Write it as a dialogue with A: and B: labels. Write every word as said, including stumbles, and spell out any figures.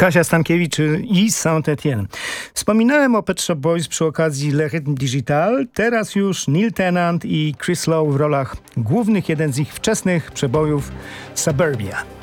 A: Kasia Stankiewicz i Saint-Étienne. Wspominałem o Pet Shop Boys przy okazji Le Rythme Digital. Teraz już Neil Tennant i Chris Lowe w rolach głównych. Jeden z ich wczesnych przebojów Suburbia.